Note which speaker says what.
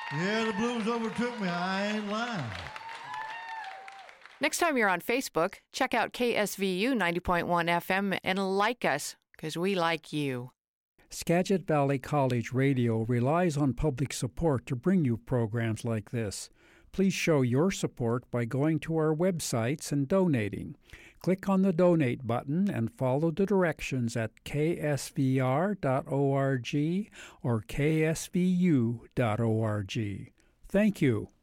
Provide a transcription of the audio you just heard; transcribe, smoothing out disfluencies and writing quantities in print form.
Speaker 1: Yeah, the blues overtook me. I ain't lying.
Speaker 2: Next time you're on Facebook, check out KSVU 90.1 FM and like us, because we like you.
Speaker 3: Skagit Valley College Radio relies on public support to bring you programs like this. Please show your support by going to our websites and donating. Click on the Donate button and follow the directions at ksvr.org or ksvu.org. Thank you.